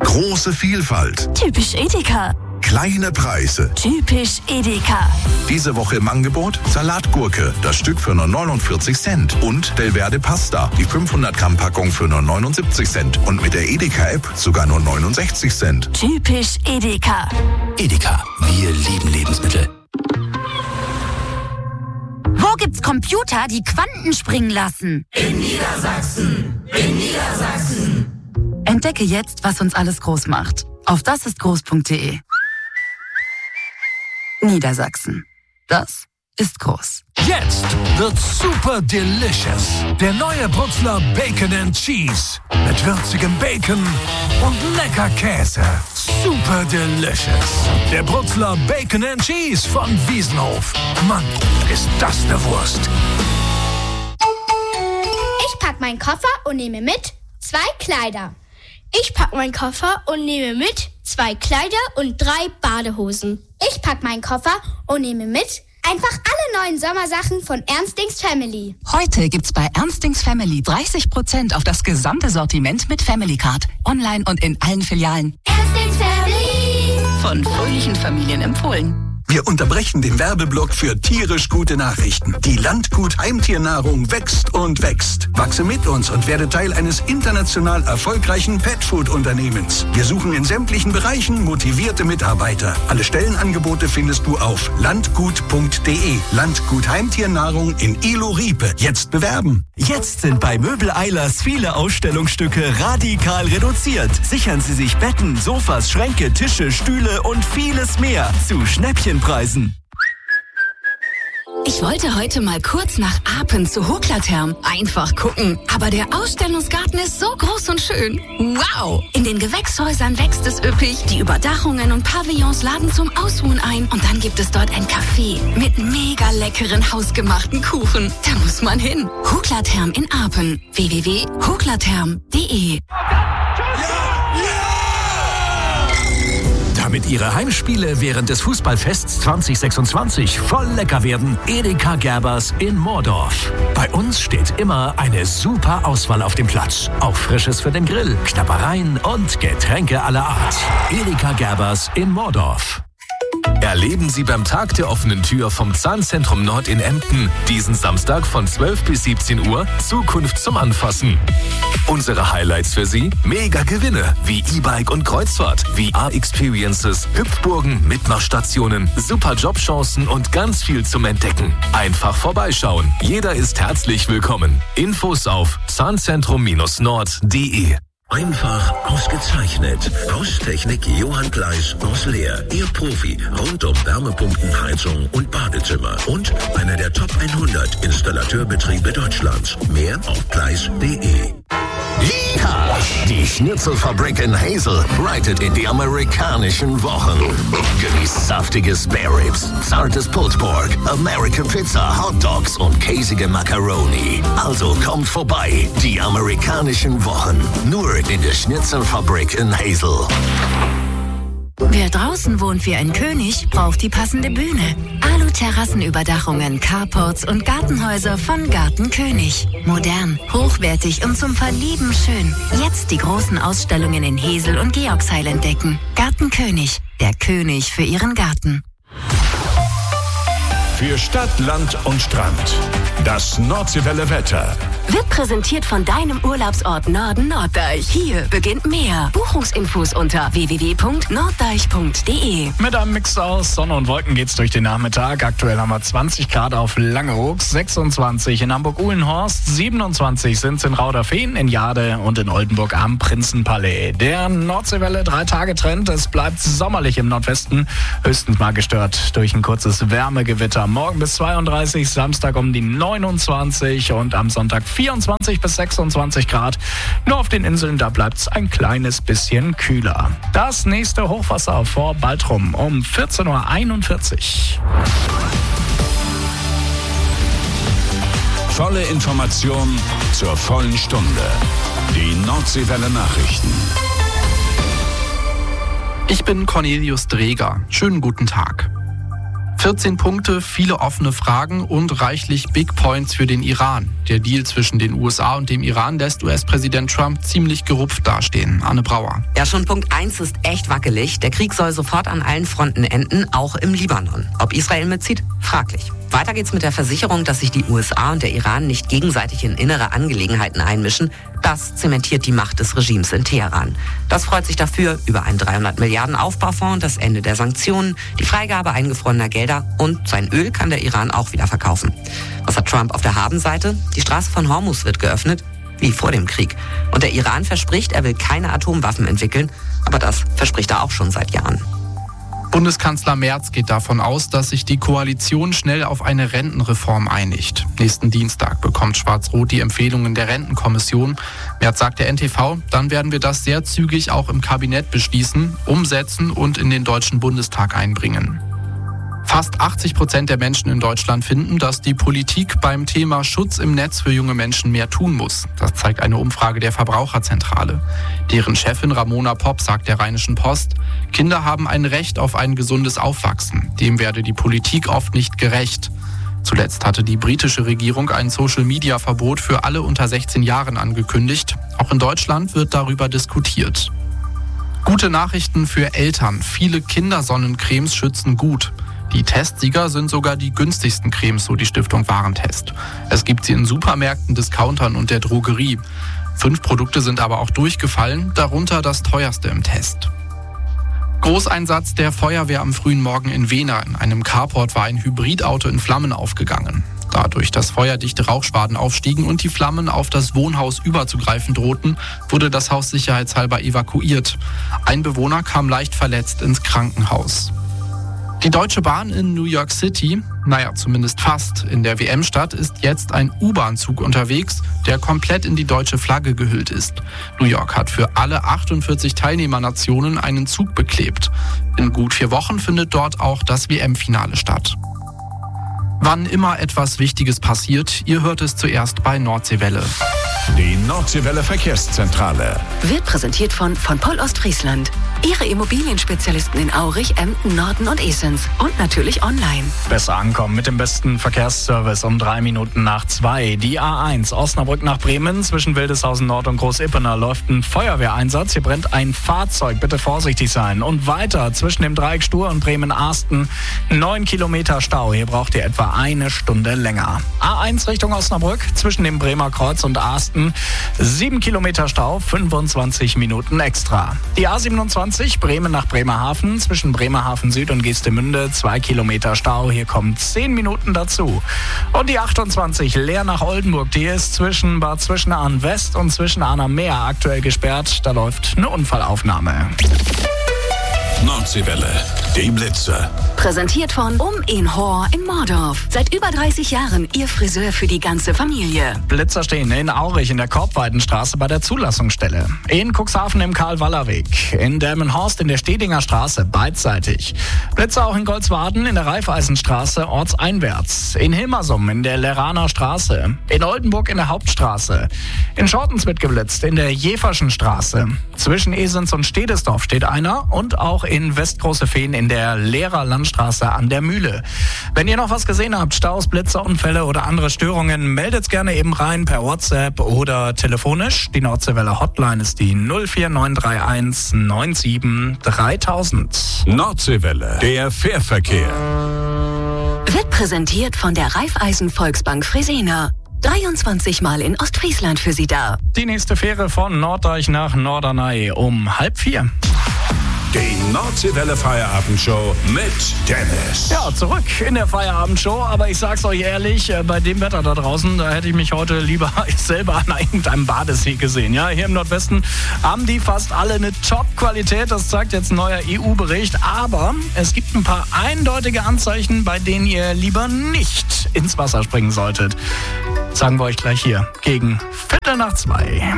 Große Vielfalt. Typisch Edeka. Kleine Preise. Typisch Edeka. Diese Woche im Angebot Salatgurke, das Stück für nur 49 Cent. Und Delverde Pasta, die 500 Gramm Packung für nur 79 Cent. Und mit der Edeka-App sogar nur 69 Cent. Typisch Edeka. Edeka, wir lieben Lebensmittel. Wo gibt's Computer, die Quanten springen lassen? In Niedersachsen. In Niedersachsen. Entdecke jetzt, was uns alles groß macht. Auf dasistgroß.de. Niedersachsen. Das ist groß. Jetzt wird super delicious. Der neue Brutzler Bacon and Cheese. Mit würzigem Bacon und lecker Käse. Super delicious. Der Brutzler Bacon and Cheese von Wiesenhof. Mann, ist das eine Wurst. Ich pack meinen Koffer und nehme mit 2 Kleider. Ich pack meinen Koffer und nehme mit 2 Kleider und 3 Badehosen. Ich pack meinen Koffer und nehme mit einfach alle neuen Sommersachen von Ernstings Family. Heute gibt's bei Ernstings Family 30% auf das gesamte Sortiment mit Family Card. Online und in allen Filialen. Ernstings Family. Von fröhlichen Familien empfohlen. Wir unterbrechen den Werbeblock für tierisch gute Nachrichten. Die Landgut Heimtiernahrung wächst und wächst. Wachse mit uns und werde Teil eines international erfolgreichen Petfood-Unternehmens. Wir suchen in sämtlichen Bereichen motivierte Mitarbeiter. Alle Stellenangebote findest du auf landgut.de. Landgut Heimtiernahrung in Ilo-Riepe. Jetzt bewerben. Jetzt sind bei Möbel Eilers viele Ausstellungsstücke radikal reduziert. Sichern Sie sich Betten, Sofas, Schränke, Tische, Stühle und vieles mehr zu Schnäppchenpreisen. Ich wollte heute mal kurz nach Apen zu Hoklatherm. Einfach gucken. Aber der Ausstellungsgarten ist so groß und schön. Wow! In den Gewächshäusern wächst es üppig. Die Überdachungen und Pavillons laden zum Ausruhen ein. Und dann gibt es dort ein Café mit mega leckeren hausgemachten Kuchen. Da muss man hin. Hoklatherm in Apen. www.hoklatherm.de. Damit Ihre Heimspiele während des Fußballfests 2026 voll lecker werden, Edeka Gerbers in Moordorf. Bei uns steht immer eine super Auswahl auf dem Platz. Auch Frisches für den Grill, Knabbereien und Getränke aller Art. Edeka Gerbers in Moordorf. Erleben Sie beim Tag der offenen Tür vom Zahnzentrum Nord in Emden diesen Samstag von 12 bis 17 Uhr Zukunft zum Anfassen. Unsere Highlights für Sie? Mega Gewinne wie E-Bike und Kreuzfahrt, VR-Experiences, Hüpfburgen, Mitmachstationen, super Jobchancen und ganz viel zum Entdecken. Einfach vorbeischauen. Jeder ist herzlich willkommen. Infos auf zahnzentrum-nord.de. Einfach ausgezeichnet. Haustechnik Johann Gleis aus Leer. Ihr Profi rund um Wärmepumpen, Heizung und Badezimmer. Und einer der Top 100 Installateurbetriebe Deutschlands. Mehr auf gleis.de. Ja, die Schnitzelfabrik in Hazel reitet in die amerikanischen Wochen. Genießt saftige Spare Ribs, zartes Pulled Pork, American Pizza, Hot Dogs und käsige Macaroni. Also kommt vorbei, die amerikanischen Wochen. Nur in der Schnitzelfabrik in Hazel. Wer draußen wohnt wie ein König, braucht die passende Bühne. Alu-Terrassenüberdachungen, Carports und Gartenhäuser von Garten König. Modern, hochwertig und zum Verlieben schön. Jetzt die großen Ausstellungen in Hesel und Georgsheil entdecken. Garten König, der König für Ihren Garten. Für Stadt, Land und Strand. Das Nordseewelle Wetter. Wird präsentiert von deinem Urlaubsort Norden Norddeich. Hier beginnt mehr. Buchungsinfos unter www.norddeich.de. Mit einem Mix aus Sonne und Wolken geht's durch den Nachmittag. Aktuell haben wir 20 Grad auf Langeoog, 26 in Hamburg-Uhlenhorst, 27 sind's in Rauderfehn, in Jade und in Oldenburg am Prinzenpalais. Der Nordseewelle 3-Tage-Trend. Es bleibt sommerlich im Nordwesten, höchstens mal gestört durch ein kurzes Wärmegewitter. Morgen bis 32, Samstag um die 29 und am Sonntag 24 bis 26 Grad. Nur auf den Inseln, da bleibt's ein kleines bisschen kühler. Das nächste Hochwasser vor Baltrum um 14:41 Uhr. Volle Information zur vollen Stunde. Die Nordseewelle Nachrichten. Ich bin Cornelius Dreger. Schönen guten Tag. 14 Punkte, viele offene Fragen und reichlich Big Points für den Iran. Der Deal zwischen den USA und dem Iran lässt US-Präsident Trump ziemlich gerupft dastehen. Anne Brauer. Ja, schon Punkt 1 ist echt wackelig. Der Krieg soll sofort an allen Fronten enden, auch im Libanon. Ob Israel mitzieht? Fraglich. Weiter geht's mit der Versicherung, dass sich die USA und der Iran nicht gegenseitig in innere Angelegenheiten einmischen. Das zementiert die Macht des Regimes in Teheran. Das freut sich dafür über einen 300 Milliarden Aufbaufonds, das Ende der Sanktionen, die Freigabe eingefrorener Gelder und sein Öl kann der Iran auch wieder verkaufen. Was hat Trump auf der Habenseite? Die Straße von Hormuz wird geöffnet, wie vor dem Krieg. Und der Iran verspricht, er will keine Atomwaffen entwickeln, aber das verspricht er auch schon seit Jahren. Bundeskanzler Merz geht davon aus, dass sich die Koalition schnell auf eine Rentenreform einigt. Nächsten Dienstag bekommt Schwarz-Rot die Empfehlungen der Rentenkommission. Merz sagt der NTV, dann werden wir das sehr zügig auch im Kabinett beschließen, umsetzen und in den Deutschen Bundestag einbringen. Fast 80% der Menschen in Deutschland finden, dass die Politik beim Thema Schutz im Netz für junge Menschen mehr tun muss. Das zeigt eine Umfrage der Verbraucherzentrale. Deren Chefin Ramona Popp sagt der Rheinischen Post, Kinder haben ein Recht auf ein gesundes Aufwachsen. Dem werde die Politik oft nicht gerecht. Zuletzt hatte die britische Regierung ein Social-Media-Verbot für alle unter 16 Jahren angekündigt. Auch in Deutschland wird darüber diskutiert. Gute Nachrichten für Eltern. Viele Kindersonnencremes schützen gut. Die Testsieger sind sogar die günstigsten Cremes, so die Stiftung Warentest. Es gibt sie in Supermärkten, Discountern und der Drogerie. 5 Produkte sind aber auch durchgefallen, darunter das teuerste im Test. Großeinsatz der Feuerwehr am frühen Morgen in Wehner. In einem Carport war ein Hybridauto in Flammen aufgegangen. Da durch das Feuer dichte Rauchschwaden aufstiegen und die Flammen auf das Wohnhaus überzugreifen drohten, wurde das Haus sicherheitshalber evakuiert. Ein Bewohner kam leicht verletzt ins Krankenhaus. Die Deutsche Bahn in New York City, zumindest fast, in der WM-Stadt ist jetzt ein U-Bahn-Zug unterwegs, der komplett in die deutsche Flagge gehüllt ist. New York hat für alle 48 Teilnehmernationen einen Zug beklebt. In gut 4 Wochen findet dort auch das WM-Finale statt. Wann immer etwas Wichtiges passiert, ihr hört es zuerst bei Nordseewelle. Die Nordseewelle Verkehrszentrale wird präsentiert von Poll Ostfriesland. Ihre Immobilienspezialisten in Aurich, Emden, Norden und Esens. Und natürlich online. Besser ankommen mit dem besten Verkehrsservice um 3 Minuten nach 2. Die A1 Osnabrück nach Bremen zwischen Wildeshausen Nord und Großippener läuft ein Feuerwehreinsatz. Hier brennt ein Fahrzeug. Bitte vorsichtig sein. Und weiter zwischen dem Dreieck Stur und Bremen-Arsten 9 Kilometer Stau. Hier braucht ihr etwa 1 Stunde länger. A1 Richtung Osnabrück zwischen dem Bremer Kreuz und Arsten 7 Kilometer Stau, 25 Minuten extra. Die A27 Bremen nach Bremerhaven zwischen Bremerhaven Süd und Geestemünde 2 Kilometer Stau. Hier kommen 10 Minuten dazu. Und die 28 Leer nach Oldenburg, die ist zwischen Bad Zwischenahn West und Zwischenahn am Meer aktuell gesperrt. Da läuft eine Unfallaufnahme. Nordseewelle, die Blitze. Präsentiert von in Hor in Mordorf. Seit über 30 Jahren Ihr Friseur für die ganze Familie. Blitzer stehen in Aurich in der Korbweidenstraße bei der Zulassungsstelle. In Cuxhaven im Karl-Waller-Weg. In Delmenhorst in der Stedinger Straße beidseitig. Blitzer auch in Goldswaden in der Raiffeisenstraße ortseinwärts. In Hilmersum in der Leraner Straße. In Oldenburg in der Hauptstraße. In Schortens wird geblitzt in der Jeferschen Straße. Zwischen Esens und Stedesdorf steht einer und auch in Westgroßefehn in der Lehrerlandstraße an der Mühle. Wenn ihr noch was gesehen habt, Staus, Blitzer, Unfälle oder andere Störungen, meldet gerne eben rein per WhatsApp oder telefonisch. Die Nordseewelle Hotline ist die 04931 97 3000. Nordseewelle, der Fährverkehr. Wird präsentiert von der Raiffeisen Volksbank Fresenier. 23 Mal in Ostfriesland für Sie da. Die nächste Fähre von Norddeich nach Norderney um 3:30. Die Nordseewelle Feierabendshow mit Dennis. Ja, zurück in der Feierabendshow. Aber ich sag's euch ehrlich, bei dem Wetter da draußen, da hätte ich mich heute lieber selber an irgendeinem Badesee gesehen. Ja, hier im Nordwesten haben die fast alle eine Top-Qualität. Das zeigt jetzt ein neuer EU-Bericht. Aber es gibt ein paar eindeutige Anzeichen, bei denen ihr lieber nicht ins Wasser springen solltet. Sagen wir euch gleich hier gegen 2:15.